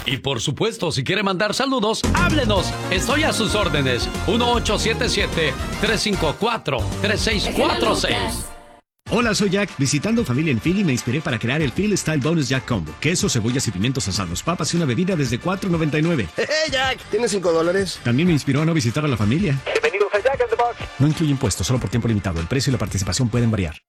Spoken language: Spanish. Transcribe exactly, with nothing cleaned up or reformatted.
Y por supuesto, si quiere mandar saludos, háblenos. Estoy a sus órdenes. uno ocho siete siete, tres cinco cuatro, tres seis cuatro seis. Hola, soy Jack. Visitando familia en Philly me inspiré para crear el Philly Style Bonus Jack Combo. Queso, cebollas y pimientos asados, papas y una bebida desde cuatro noventa y nueve. ¡Hey, Jack! ¿Tienes cinco dólares? También me inspiró a no visitar a la familia. Bienvenidos a Jack in the Box. No incluye impuestos, solo por tiempo limitado. El precio y la participación pueden variar.